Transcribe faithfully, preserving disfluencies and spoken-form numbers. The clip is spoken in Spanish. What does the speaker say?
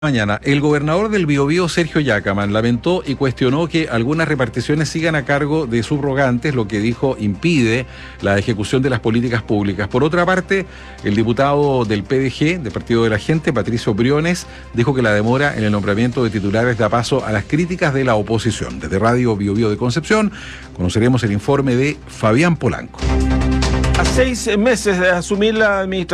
Mañana, el gobernador del Biobío, Sergio Yacaman, lamentó y cuestionó que algunas reparticiones sigan a cargo de subrogantes, lo que dijo impide la ejecución de las políticas públicas. Por otra parte, el diputado del P D G, del Partido de la Gente, Patricio Briones, dijo que la demora en el nombramiento de titulares da paso a las críticas de la oposición. Desde Radio Biobío de Concepción, conoceremos el informe de Fabián Polanco. A seis meses de asumir la administración